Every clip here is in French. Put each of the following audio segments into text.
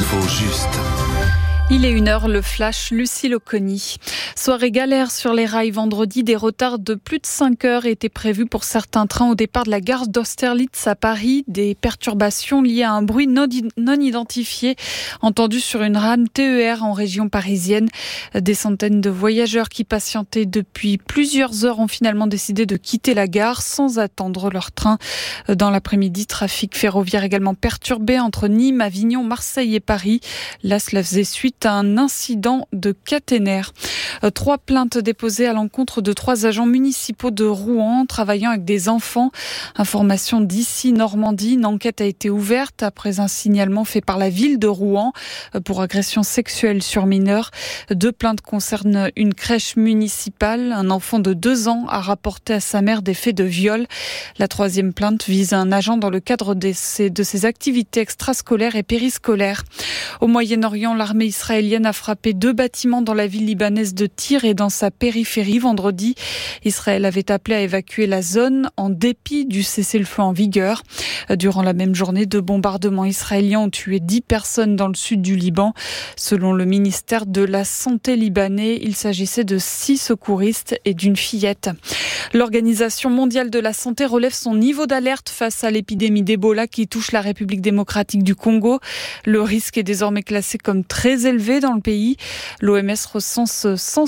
L'info juste. Il est 1h, le flash, Lucille Oconi. Soirée galère sur les rails vendredi. Des retards de plus de 5 heures étaient prévus pour certains trains au départ de la gare d'Austerlitz à Paris. Des perturbations liées à un bruit non identifié entendu sur une rame TER en région parisienne. Des centaines de voyageurs qui patientaient depuis plusieurs heures ont finalement décidé de quitter la gare sans attendre leur train. Dans l'après-midi, trafic ferroviaire également perturbé entre Nîmes, Avignon, Marseille et Paris. Là, cela faisait suite à un incident de caténaire. 3 plaintes déposées à l'encontre de 3 agents municipaux de Rouen travaillant avec des enfants. Information d'ici Normandie, une enquête a été ouverte après un signalement fait par la ville de Rouen pour agression sexuelle sur mineurs. 2 plaintes concernent une crèche municipale. Un enfant de 2 ans a rapporté à sa mère des faits de viol. La 3e plainte vise un agent dans le cadre de ses activités extrascolaires et périscolaires. Au Moyen-Orient, l'armée israélienne a frappé 2 bâtiments dans la ville libanaise de Tyr et dans sa périphérie vendredi. Israël avait appelé à évacuer la zone en dépit du cessez-le-feu en vigueur. Durant la même journée, 2 bombardements israéliens ont tué 10 personnes dans le sud du Liban. Selon le ministère de la Santé libanais, il s'agissait de 6 secouristes et d'une fillette. L'Organisation mondiale de la santé relève son niveau d'alerte face à l'épidémie d'Ebola qui touche la République démocratique du Congo. Le risque est désormais classé comme très élevé dans le pays. L'OMS recense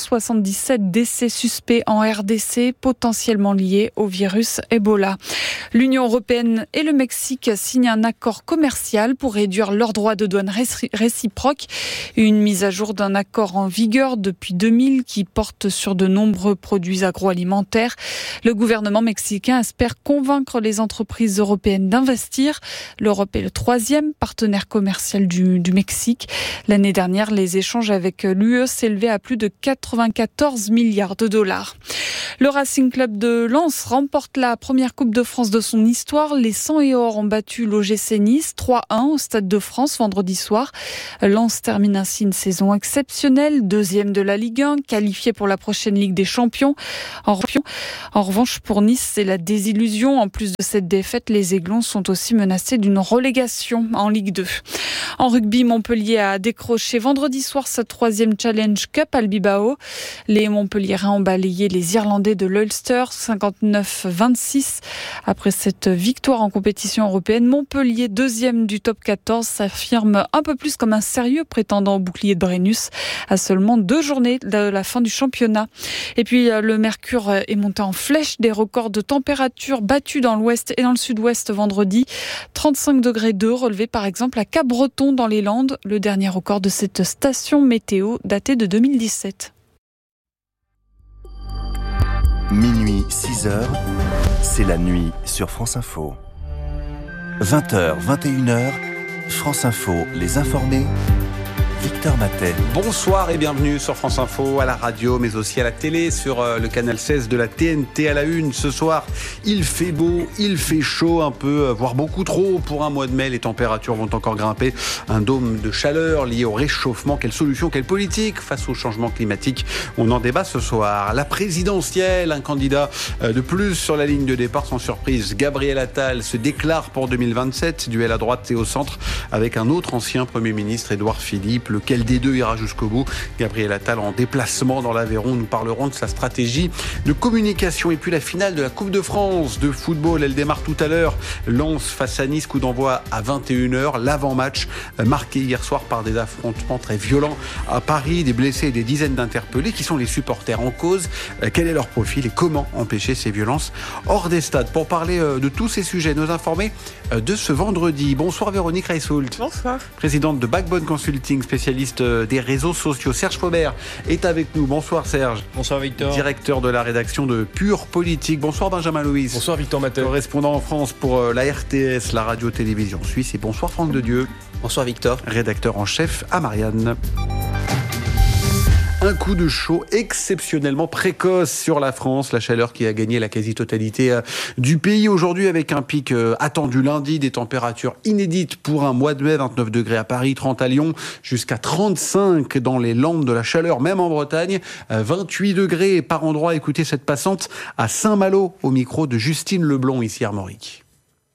177 décès suspects en RDC, potentiellement liés au virus Ebola. L'Union européenne et le Mexique signent un accord commercial pour réduire leurs droits de douane réciproques. Une mise à jour d'un accord en vigueur depuis 2000 qui porte sur de nombreux produits agroalimentaires. Le gouvernement mexicain espère convaincre les entreprises européennes d'investir. L'Europe est le 3e partenaire commercial du Mexique. L'année dernière, les échanges avec l'UE s'élevaient à plus de 94 milliards de dollars. Le Racing Club de Lens remporte la première Coupe de France de son histoire. Les 100 et or ont battu l'OGC Nice 3-1 au Stade de France vendredi soir. Lens termine ainsi une saison exceptionnelle, 2e de la Ligue 1, qualifié pour la prochaine Ligue des Champions. En revanche, pour Nice, c'est la désillusion. En plus de cette défaite, les Aiglons sont aussi menacés d'une relégation en Ligue 2. En rugby, Montpellier a décroché vendredi soir sa 3e Challenge Cup à Bilbao. Les Montpelliérains ont balayé les Irlandais de l'Ulster 59-26. Après cette victoire en compétition européenne, Montpellier, 2e du top 14, s'affirme un peu plus comme un sérieux prétendant au bouclier de Brennus à seulement 2 journées de la fin du championnat. Et puis le mercure est monté en flèche, des records de température battus dans l'ouest et dans le sud-ouest vendredi. 35 degrés 2 relevés par exemple à Cap-Breton dans les Landes, le dernier record de cette station météo daté de 2017. Minuit, 6h, c'est la nuit sur France Info. 20h, 21h, France Info, les informés. Victor Matet. Bonsoir et bienvenue sur France Info, à la radio, mais aussi à la télé, sur le canal 16 de la TNT à la une. Ce soir, il fait beau, il fait chaud un peu, voire beaucoup trop pour un mois de mai. Les températures vont encore grimper. Un dôme de chaleur lié au réchauffement. Quelle solution, quelle politique face au changement climatique? On en débat ce soir. La présidentielle, un candidat de plus sur la ligne de départ. Sans surprise, Gabriel Attal se déclare pour 2027. Duel à droite et au centre avec un autre ancien Premier ministre, Édouard Philippe. Lequel des deux ira jusqu'au bout? Gabriel Attal en déplacement dans l'Aveyron. Nous parlerons de sa stratégie de communication. Et puis la finale de la Coupe de France de football, elle démarre tout à l'heure. Lens face à Nice, coup d'envoi à 21h. L'avant-match marqué hier soir par des affrontements très violents à Paris, des blessés et des dizaines d'interpellés. Qui sont les supporters en cause? Quel est leur profil et comment empêcher ces violences hors des stades? Pour parler de tous ces sujets, nos informés de ce vendredi. Bonsoir Véronique Reissoult. Bonsoir. Présidente de Backbone Consulting, spécialiste des réseaux sociaux. Serge Faubert est avec nous. Bonsoir Serge. Bonsoir Victor. Directeur de la rédaction de Pure Politique. Bonsoir Benjamin Louis. Bonsoir Victor Matet. Correspondant en France pour la RTS, la radio-télévision suisse. Et bonsoir Franck Dedieu. Bonsoir Victor. Rédacteur en chef à Marianne. Un coup de chaud exceptionnellement précoce sur la France. La chaleur qui a gagné la quasi-totalité du pays aujourd'hui avec un pic attendu lundi. Des températures inédites pour un mois de mai. 29 degrés à Paris, 30 à Lyon, jusqu'à 35 dans les Landes. De la chaleur, même en Bretagne. 28 degrés par endroit. Écoutez cette passante à Saint-Malo au micro de Justine Leblond, ici Armorique.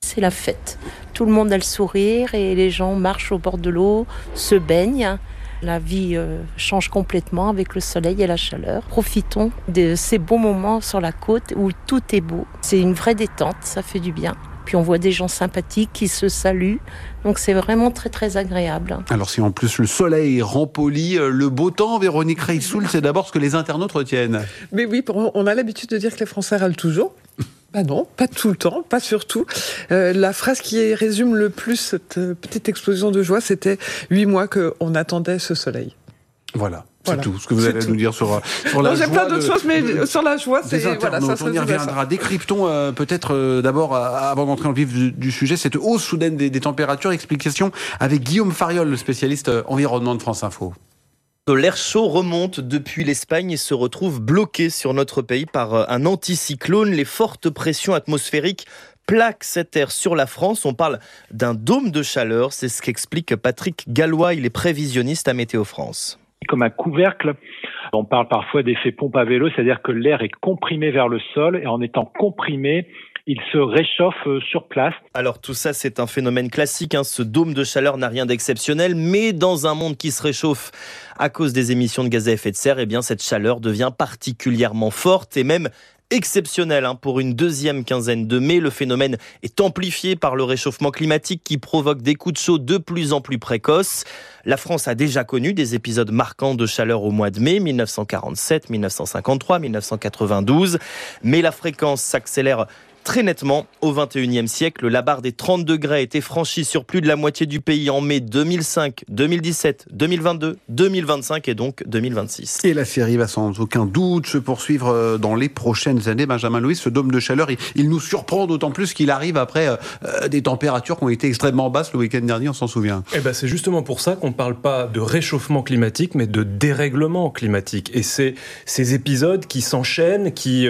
C'est la fête. Tout le monde a le sourire et les gens marchent au bord de l'eau, se baignent. La vie change complètement avec le soleil et la chaleur. Profitons de ces beaux moments sur la côte où tout est beau. C'est une vraie détente, ça fait du bien. Puis on voit des gens sympathiques qui se saluent. Donc c'est vraiment très très agréable. Alors si en plus le soleil rend poli, le beau temps, Véronique Reissoul, c'est d'abord ce que les internautes retiennent. Mais oui, on a l'habitude de dire que les Français râlent toujours. Bah non, pas tout le temps, pas surtout. La phrase qui résume le plus cette petite explosion de joie, c'était 8 mois qu'on attendait ce soleil. Voilà. C'est tout ce que vous allez nous dire sur la joie. Non, j'ai plein d'autres choses, mais sur la joie, c'est voilà, ça se on y reviendra. Décryptons peut-être d'abord, avant d'entrer dans le vif du sujet, cette hausse soudaine des températures. Explication avec Guillaume Fariol, le spécialiste environnement de France Info. L'air chaud remonte depuis l'Espagne et se retrouve bloqué sur notre pays par un anticyclone. Les fortes pressions atmosphériques plaquent cet air sur la France. On parle d'un dôme de chaleur. C'est ce qu'explique Patrick Gallois. Il est prévisionniste à Météo France. Comme un couvercle, on parle parfois d'effet pompe à vélo, c'est-à-dire que l'air est comprimé vers le sol et en étant comprimé, il se réchauffe sur place. Alors tout ça, c'est un phénomène classique. Ce dôme de chaleur n'a rien d'exceptionnel, mais dans un monde qui se réchauffe à cause des émissions de gaz à effet de serre, cette chaleur devient particulièrement forte et même exceptionnelle. Pour une deuxième quinzaine de mai, le phénomène est amplifié par le réchauffement climatique qui provoque des coups de chaud de plus en plus précoces. La France a déjà connu des épisodes marquants de chaleur au mois de mai, 1947, 1953, 1992, mais la fréquence s'accélère très nettement au XXIe siècle. La barre des 30 degrés a été franchie sur plus de la moitié du pays en mai 2005, 2017, 2022, 2025 et donc 2026. Et la série va sans aucun doute se poursuivre dans les prochaines années. Benjamin Louis, ce dôme de chaleur, il nous surprend d'autant plus qu'il arrive après des températures qui ont été extrêmement basses le week-end dernier, on s'en souvient. C'est justement pour ça qu'on ne parle pas de réchauffement climatique, mais de dérèglement climatique. Et c'est ces épisodes qui s'enchaînent, qui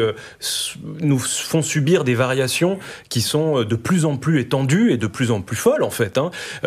nous font subir des variations qui sont de plus en plus étendues et de plus en plus folles en fait.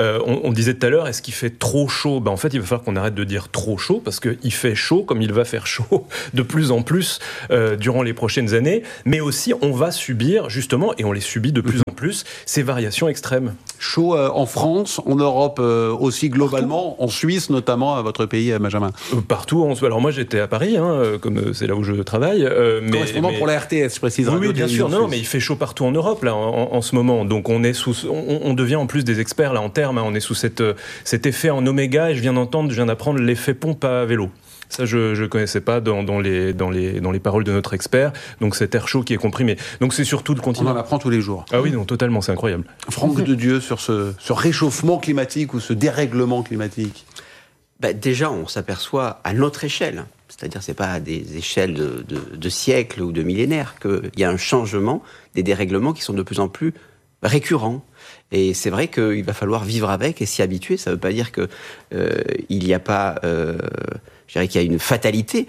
On disait tout à l'heure, est-ce qu'il fait trop chaud ? En fait, il va falloir qu'on arrête de dire trop chaud parce qu'il fait chaud comme il va faire chaud de plus en plus durant les prochaines années. Mais aussi, on va subir justement, et on les subit de plus en plus, ces variations extrêmes. Chaud en France, en Europe aussi globalement, partout. En Suisse notamment, à votre pays, Benjamin. Partout. Alors moi, j'étais à Paris, comme c'est là où je travaille. Correspondant pour la RTS, je précise. Oui, bien sûr. Non, mais il fait chaud partout en Europe là en ce moment. Donc on devient en plus des experts là en termes. On est sous cet effet en oméga et je viens d'apprendre l'effet pompe à vélo. Ça, je connaissais pas dans les paroles de notre expert. Donc cet air chaud qui est comprimé. Donc c'est surtout le continent. On en apprend tous les jours. Ah oui, non, totalement, c'est incroyable. Franck de Dieu sur ce réchauffement climatique ou ce dérèglement climatique. Déjà, on s'aperçoit à notre échelle. C'est-à-dire, c'est pas à des échelles de siècles ou de millénaires qu'il y a un changement, des dérèglements qui sont de plus en plus récurrents. Et c'est vrai qu'il va falloir vivre avec et s'y habituer. Ça ne veut pas dire que il n'y a pas, je dirais qu'il y a une fatalité,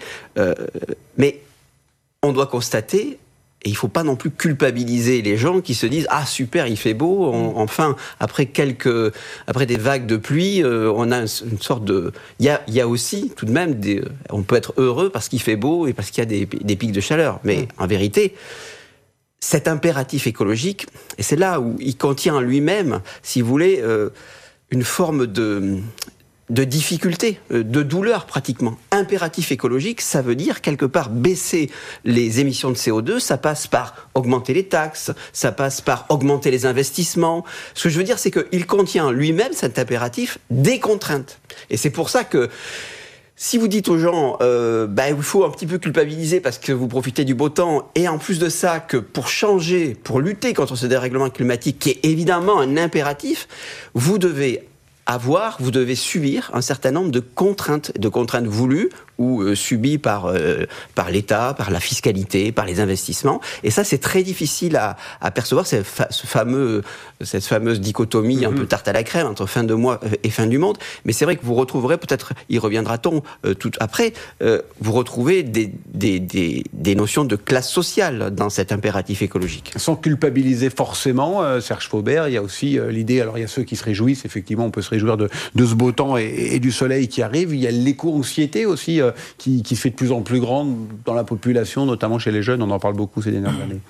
mais on doit constater. Et il ne faut pas non plus culpabiliser les gens qui se disent « Ah, super, il fait beau, enfin, après des vagues de pluie, on a une sorte de... » Il y a aussi, tout de même, on peut être heureux parce qu'il fait beau et parce qu'il y a des pics de chaleur. Mais en vérité, cet impératif écologique, et c'est là où il contient en lui-même, si vous voulez, une forme de difficulté, de douleur pratiquement. Impératif écologique, ça veut dire quelque part baisser les émissions de CO2, ça passe par augmenter les taxes, ça passe par augmenter les investissements. Ce que je veux dire, c'est qu'il contient lui-même, cet impératif, des contraintes. Et c'est pour ça que si vous dites aux gens, il faut un petit peu culpabiliser parce que vous profitez du beau temps, et en plus de ça, que pour lutter contre ce dérèglement climatique, qui est évidemment un impératif, vous devez subir un certain nombre de contraintes voulues ou subies par l'État, par la fiscalité, par les investissements. Et ça, c'est très difficile à percevoir, cette fameuse dichotomie un peu tarte à la crème entre fin de mois et fin du monde. Mais c'est vrai que vous retrouverez, peut-être y reviendra-t-on tout après, vous retrouvez des notions de classe sociale dans cet impératif écologique. Sans culpabiliser forcément, Serge Faubert, il y a aussi l'idée, alors il y a ceux qui se réjouissent, effectivement, on peut se réjouir de ce beau temps et du soleil qui arrive. Il y a l'éco-anxiété aussi qui se fait de plus en plus grande dans la population, notamment chez les jeunes. On en parle beaucoup ces dernières années.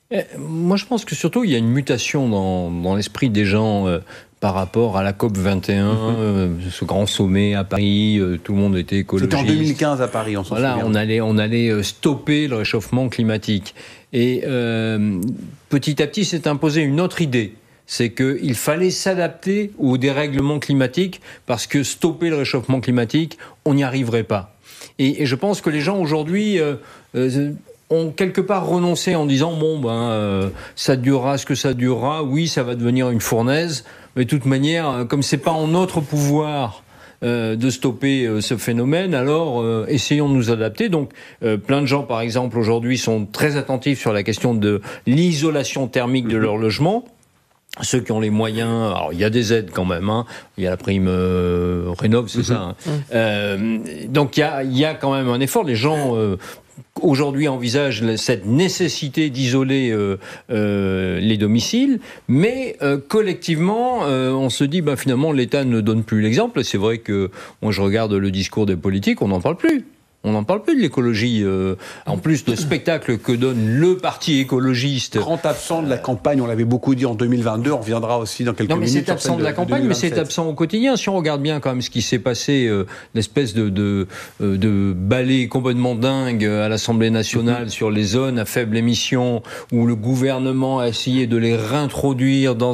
Moi, je pense que surtout, il y a une mutation dans l'esprit des gens par rapport à la COP 21, ce grand sommet à Paris, tout le monde était écologiste. C'était en 2015 à Paris, on s'en souvient. On allait stopper le réchauffement climatique. Et petit à petit, s'est imposée une autre idée. C'est qu'il fallait s'adapter au dérèglement climatique parce que stopper le réchauffement climatique, on n'y arriverait pas. Et je pense que les gens aujourd'hui ont quelque part renoncé en disant ça durera ce que ça durera, oui, ça va devenir une fournaise, mais de toute manière, comme c'est pas en notre pouvoir de stopper ce phénomène, alors essayons de nous adapter. Donc plein de gens, par exemple, aujourd'hui sont très attentifs sur la question de l'isolation thermique de leur logement. Ceux qui ont les moyens, alors il y a des aides quand même, il y a la prime Rénov', c'est ça. Donc il y a quand même un effort. Les gens aujourd'hui envisagent cette nécessité d'isoler les domiciles, mais collectivement, on se dit finalement l'État ne donne plus l'exemple. C'est vrai que moi je regarde le discours des politiques, on n'en parle plus. On n'en parle plus de l'écologie, en plus de spectacle que donne le parti écologiste. Grand absent de la campagne, on l'avait beaucoup dit en 2022, on reviendra aussi dans quelques minutes. Non, mais c'est absent de la campagne, mais c'est absent au quotidien. Si on regarde bien quand même ce qui s'est passé, l'espèce de balai complètement dingue à l'Assemblée nationale sur les zones à faible émission, où le gouvernement a essayé de les réintroduire dans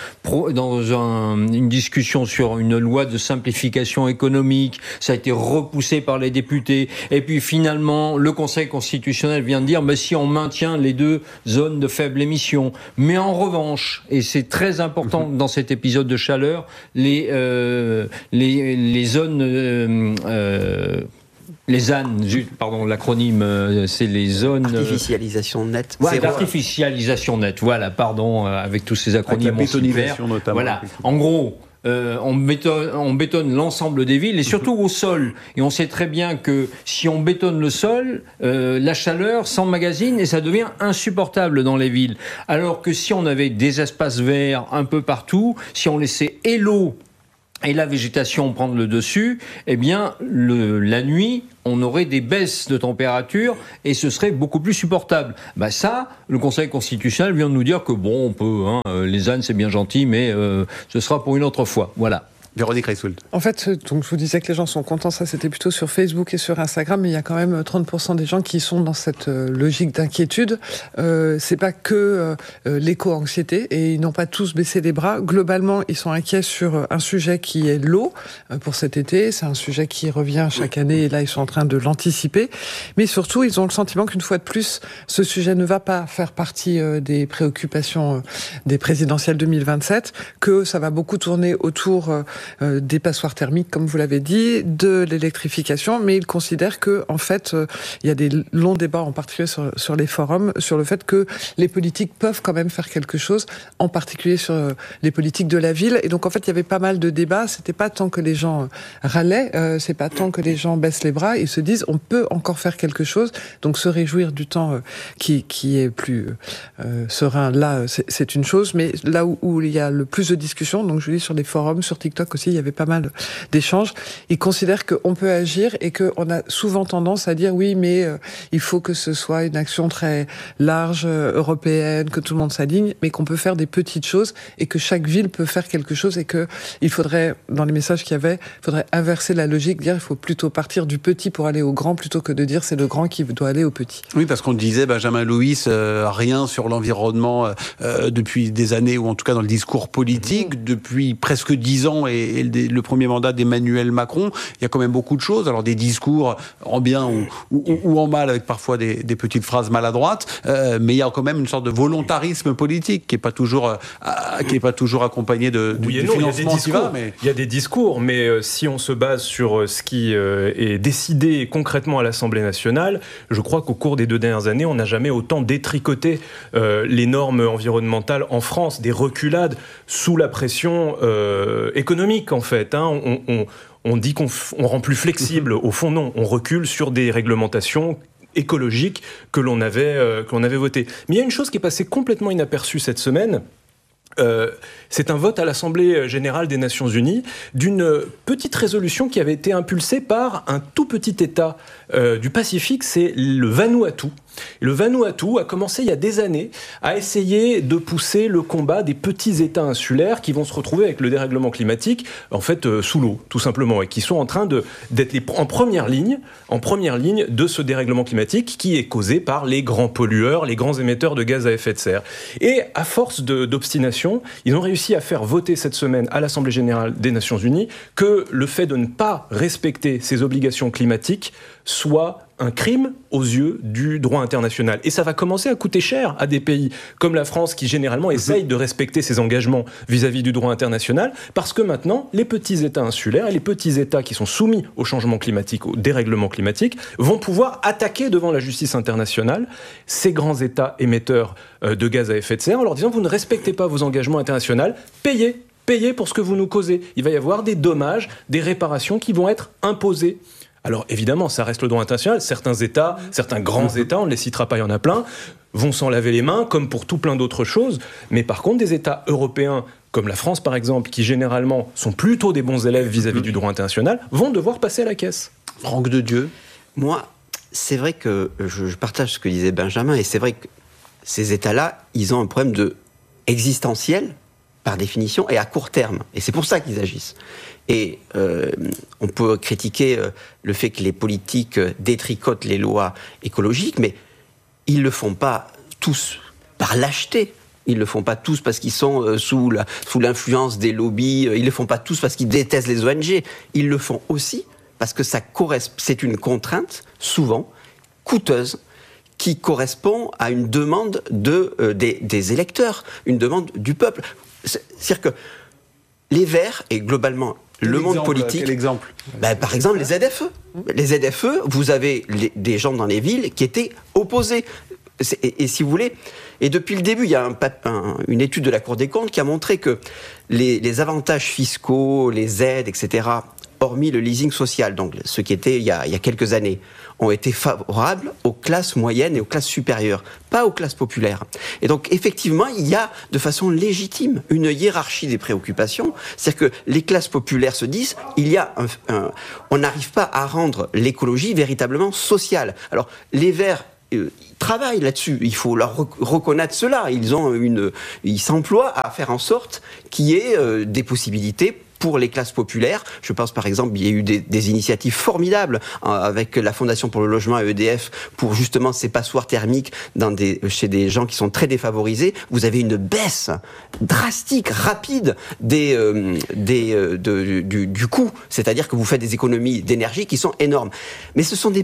une discussion sur une loi de simplification économique. Ça a été repoussé par les députés. Et puis finalement, le Conseil constitutionnel vient de dire si on maintient les deux zones de faible émission. Mais en revanche, et c'est très important dans cet épisode de chaleur, les zones... les ZAN, pardon, l'acronyme, c'est les zones... Artificialisation nette. Ouais, l'artificialisation nette, voilà, pardon, avec tous ces acronymes. Avec la bétonisation notamment. Voilà, en gros... on bétonne l'ensemble des villes et surtout au sol. Et on sait très bien que si on bétonne le sol, la chaleur s'emmagasine et ça devient insupportable dans les villes. Alors que si on avait des espaces verts un peu partout, si on laissait l'eau et la végétation prendre le dessus, eh bien, la nuit, on aurait des baisses de température et ce serait beaucoup plus supportable. Ça, le Conseil constitutionnel vient de nous dire que on peut, les ZAN c'est bien gentil, mais ce sera pour une autre fois. Voilà. Véronique Reissould. En fait, donc je vous disais que les gens sont contents, ça c'était plutôt sur Facebook et sur Instagram, mais il y a quand même 30% des gens qui sont dans cette logique d'inquiétude. C'est pas que l'éco-anxiété, et ils n'ont pas tous baissé les bras. Globalement, ils sont inquiets sur un sujet qui est l'eau pour cet été. C'est un sujet qui revient chaque année, et là ils sont en train de l'anticiper. Mais surtout, ils ont le sentiment qu'une fois de plus, ce sujet ne va pas faire partie des préoccupations des présidentielles 2027, que ça va beaucoup tourner autour des passoires thermiques, comme vous l'avez dit, de l'électrification, mais ils considèrent que, en fait, il y a des longs débats, en particulier sur les forums, sur le fait que les politiques peuvent quand même faire quelque chose, en particulier sur les politiques de la ville. Et donc, en fait, il y avait pas mal de débats. C'était pas tant que les gens râlaient, c'est pas tant que les gens baissent les bras. Ils se disent, on peut encore faire quelque chose. Donc, se réjouir du temps qui est plus serein, là, c'est une chose. Mais là où il y a le plus de discussions, donc je dis sur les forums, sur TikTok aussi, il y avait pas mal d'échanges. Ils considèrent qu'on peut agir et qu'on a souvent tendance à dire oui, mais il faut que ce soit une action très large, européenne, que tout le monde s'aligne, mais qu'on peut faire des petites choses et que chaque ville peut faire quelque chose et que il faudrait, dans les messages qu'il y avait, il faudrait inverser la logique, dire il faut plutôt partir du petit pour aller au grand plutôt que de dire c'est le grand qui doit aller au petit. Oui, parce qu'on disait, Benjamin Louis, rien sur l'environnement depuis des années, ou en tout cas dans le discours politique, depuis presque 10 ans et le premier mandat d'Emmanuel Macron, il y a quand même beaucoup de choses. Alors des discours en bien ou en mal, avec parfois des petites phrases maladroites, mais il y a quand même une sorte de volontarisme politique qui est pas toujours accompagné du financement qui va. Mais... Il y a des discours, mais si on se base sur ce qui est décidé concrètement à l'Assemblée nationale, je crois qu'au cours des 2 dernières années, on n'a jamais autant détricoté les normes environnementales en France, des reculades sous la pression économique. En fait, on dit qu'on rend plus flexible. Au fond, non, on recule sur des réglementations écologiques que l'on avait votées. Mais il y a une chose qui est passée complètement inaperçue cette semaine. C'est un vote à l'Assemblée générale des Nations Unies d'une petite résolution qui avait été impulsée par un tout petit État du Pacifique, c'est le Vanuatu. Et le Vanuatu a commencé il y a des années à essayer de pousser le combat des petits États insulaires qui vont se retrouver avec le dérèglement climatique, en fait, sous l'eau, tout simplement, et qui sont en train d'être en première ligne de ce dérèglement climatique qui est causé par les grands pollueurs, les grands émetteurs de gaz à effet de serre. Et à force d'obstination, ils ont réussi à faire voter cette semaine à l'Assemblée générale des Nations unies que le fait de ne pas respecter ces obligations climatiques soit un crime aux yeux du droit international. Et ça va commencer à coûter cher à des pays comme la France qui généralement essayent de respecter ses engagements vis-à-vis du droit international, parce que maintenant, les petits États insulaires et les petits États qui sont soumis au changement climatique, au dérèglement climatique, vont pouvoir attaquer devant la justice internationale ces grands États émetteurs de gaz à effet de serre en leur disant « vous ne respectez pas vos engagements internationaux, payez pour ce que vous nous causez ». Il va y avoir des dommages, des réparations qui vont être imposées. Alors évidemment, ça reste le droit international. Certains États, certains grands États, on ne les citera pas, il y en a plein, vont s'en laver les mains, comme pour tout plein d'autres choses. Mais par contre, des États européens, comme la France par exemple, qui généralement sont plutôt des bons élèves vis-à-vis du droit international, vont devoir passer à la caisse. Franck de Dieu. Moi, c'est vrai que je partage ce que disait Benjamin, et c'est vrai que ces États-là, ils ont un problème existentiel, par définition, et à court terme. Et c'est pour ça qu'ils agissent. Et on peut critiquer le fait que les politiques détricotent les lois écologiques, mais ils ne le font pas tous par lâcheté. Ils ne le font pas tous parce qu'ils sont sous l'influence des lobbies. Ils ne le font pas tous parce qu'ils détestent les ONG. Ils le font aussi parce que c'est une contrainte, souvent, coûteuse, qui correspond à une demande des électeurs, une demande du peuple. C'est-à-dire que les Verts, et globalement le monde politique... Quel exemple ? Par exemple, les ZFE. Les ZFE, vous avez des gens dans les villes qui étaient opposés. Et si vous voulez... Et depuis le début, il y a une étude de la Cour des comptes qui a montré que les avantages fiscaux, les aides, etc., hormis le leasing social, donc ce qui était il y a quelques années, ont été favorables aux classes moyennes et aux classes supérieures, pas aux classes populaires. Et donc, effectivement, il y a de façon légitime une hiérarchie des préoccupations. C'est-à-dire que les classes populaires se disent, on n'arrive pas à rendre l'écologie véritablement sociale. Alors, les Verts, ils travaillent là-dessus. Il faut leur reconnaître cela. Ils s'emploient à faire en sorte qu'il y ait des possibilités pour les classes populaires. Je pense par exemple, il y a eu des initiatives formidables avec la Fondation pour le logement et EDF pour justement ces passoires thermiques chez des gens qui sont très défavorisés. Vous avez une baisse drastique, rapide du coût. C'est-à-dire que vous faites des économies d'énergie qui sont énormes. Mais ce sont des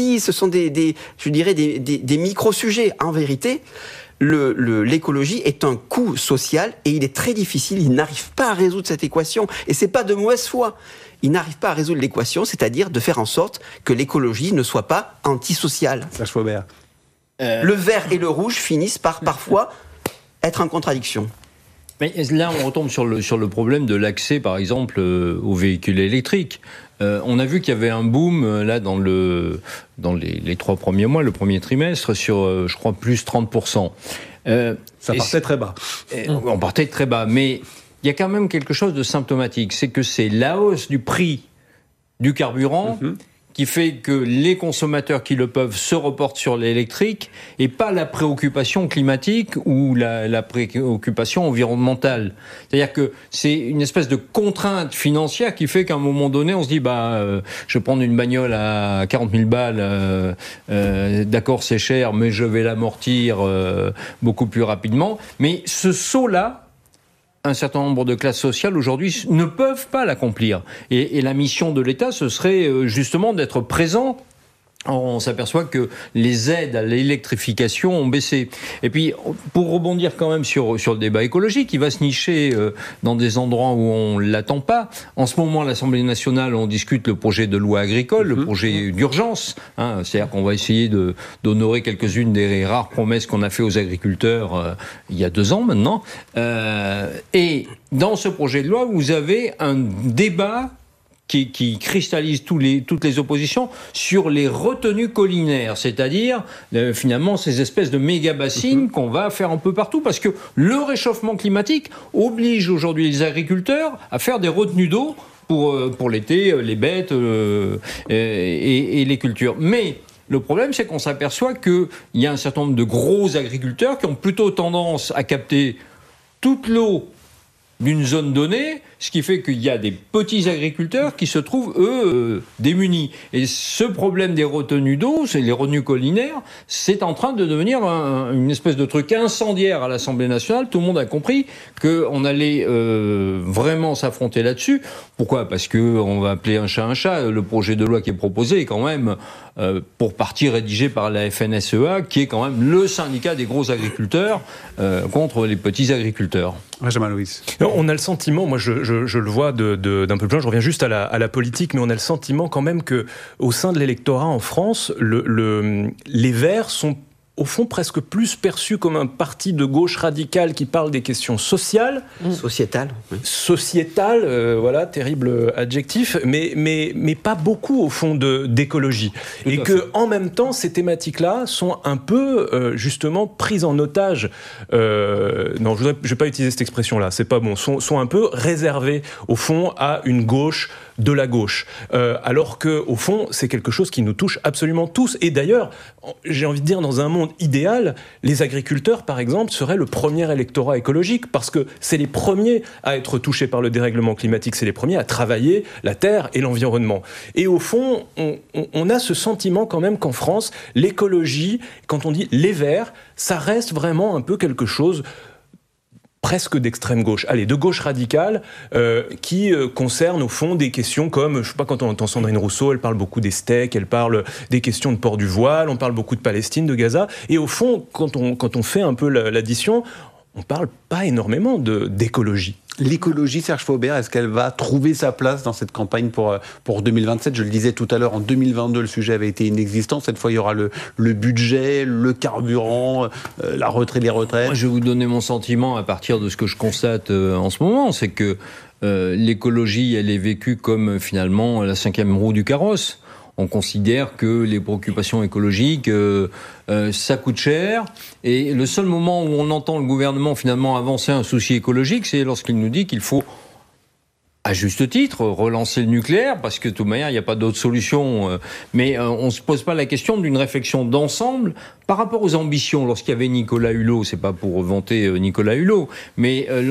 micro-sujets. En vérité, l'écologie est un coût social et il est très difficile, il n'arrive pas à résoudre cette équation. Et c'est pas de mauvaise foi. Il n'arrive pas à résoudre l'équation, c'est-à-dire de faire en sorte que l'écologie ne soit pas antisociale. Serge Faubert. Le vert et le rouge finissent par parfois être en contradiction. Mais là, on retombe sur le problème de l'accès, par exemple, aux véhicules électriques. On a vu qu'il y avait un boom là dans les 3 premiers mois, le premier trimestre, sur, je crois, plus 30%. Ça partait très bas. On partait très bas, mais il y a quand même quelque chose de symptomatique, c'est que c'est la hausse du prix du carburant qui fait que les consommateurs qui le peuvent se reportent sur l'électrique et pas la préoccupation climatique ou la préoccupation environnementale. C'est-à-dire que c'est une espèce de contrainte financière qui fait qu'à un moment donné, on se dit je vais prendre une bagnole à 40 000 balles, d'accord c'est cher, mais je vais l'amortir beaucoup plus rapidement. Mais ce saut-là, un certain nombre de classes sociales aujourd'hui ne peuvent pas l'accomplir. Et la mission de l'État, ce serait justement d'être présent. On s'aperçoit que les aides à l'électrification ont baissé. Et puis, pour rebondir quand même sur le débat écologique, il va se nicher dans des endroits où on ne l'attend pas. En ce moment, à l'Assemblée nationale, on discute le projet de loi agricole, le projet d'urgence. C'est-à-dire qu'on va essayer d'honorer quelques-unes des rares promesses qu'on a fait aux agriculteurs il y a 2 ans maintenant. Et dans ce projet de loi, vous avez un débat qui cristallise toutes les oppositions sur les retenues collinaires, c'est-à-dire finalement ces espèces de méga-bassines qu'on va faire un peu partout, parce que le réchauffement climatique oblige aujourd'hui les agriculteurs à faire des retenues d'eau pour l'été, les bêtes et les cultures. Mais Le problème, c'est qu'on s'aperçoit qu'il y a un certain nombre de gros agriculteurs qui ont plutôt tendance à capter toute l'eau d'une zone donnée, ce qui fait qu'il y a des petits agriculteurs qui se trouvent, eux, démunis. Et ce problème des retenues d'eau, c'est les retenues collinaires, c'est en train de devenir une espèce de truc incendiaire à l'Assemblée nationale. Tout le monde a compris qu'on allait vraiment s'affronter là-dessus. Pourquoi ? Parce qu'on va appeler un chat un chat. Le projet de loi qui est proposé est quand même, pour partie, rédigé par la FNSEA, qui est quand même le syndicat des gros agriculteurs contre les petits agriculteurs. Benjamin Louis. On a le sentiment, moi je le vois d'un peu plus loin, je reviens juste à la politique, mais on a le sentiment quand même qu'au sein de l'électorat en France, les Verts sont au fond presque plus perçus comme un parti de gauche radicale qui parle des questions sociales. Sociétales. Oui. Sociétales, voilà, terrible adjectif, mais pas beaucoup au fond d'écologie. Et que en même temps, ces thématiques-là sont un peu justement prises en otage. Non, je vais pas utiliser cette expression-là, c'est pas bon. Sont un peu réservées au fond à une gauche de la gauche, alors que au fond, c'est quelque chose qui nous touche absolument tous. Et d'ailleurs, j'ai envie de dire, dans un monde idéal, les agriculteurs, par exemple, seraient le premier électorat écologique, parce que c'est les premiers à être touchés par le dérèglement climatique, c'est les premiers à travailler la terre et l'environnement. Et au fond, on a ce sentiment quand même qu'en France, l'écologie, quand on dit les Verts, ça reste vraiment un peu quelque chose presque d'extrême gauche, de gauche radicale, qui concerne au fond des questions comme, je sais pas, quand on entend Sandrine Rousseau, elle parle beaucoup des steaks, elle parle des questions de port du voile, on parle beaucoup de Palestine, de Gaza, et au fond, quand on fait un peu l'addition, on parle pas énormément d'écologie. L'écologie, Serge Faubert, est-ce qu'elle va trouver sa place dans cette campagne pour 2027 ? Je le disais tout à l'heure, en 2022, le sujet avait été inexistant. Cette fois, il y aura le budget, le carburant, la retraite des retraites. Moi, je vais vous donner mon sentiment à partir de ce que je constate en ce moment. C'est que l'écologie, elle est vécue comme finalement la 5e roue du carrosse. On considère que les préoccupations écologiques, ça coûte cher. Et le seul moment où on entend le gouvernement finalement avancer un souci écologique, c'est lorsqu'il nous dit qu'il faut, à juste titre, relancer le nucléaire, parce que de toute manière, il n'y a pas d'autre solution. Mais on ne se pose pas la question d'une réflexion d'ensemble par rapport aux ambitions. Lorsqu'il y avait Nicolas Hulot, c'est pas pour vanter Nicolas Hulot, mais